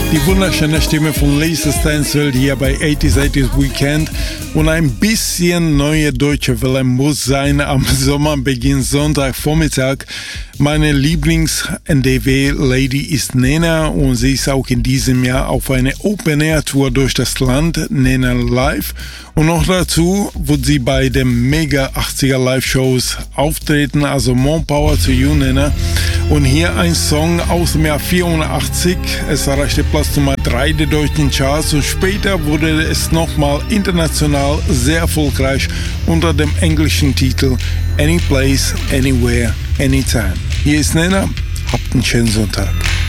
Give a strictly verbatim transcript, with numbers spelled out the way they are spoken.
Die wunderschöne Stimme von Lisa Stansfield hier bei achtziger achtziger Weekend. Und ein bisschen neue deutsche Welle muss sein am Sommerbeginn Sonntagvormittag. Meine Lieblings-N D W-Lady ist Nena und sie ist auch in diesem Jahr auf eine Open-Air-Tour durch das Land, Nena Live. Und noch dazu wird sie bei den Mega achtziger Live-Shows auftreten, also more power to you, Nena. Und hier ein Song aus dem Jahr vierundachtzig. Es erreichte Platz Nummer drei der deutschen Charts und später wurde es nochmal international sehr erfolgreich unter dem englischen Titel Any Place, Anywhere, Anytime. Hier ist Nena, habt einen schönen Sonntag.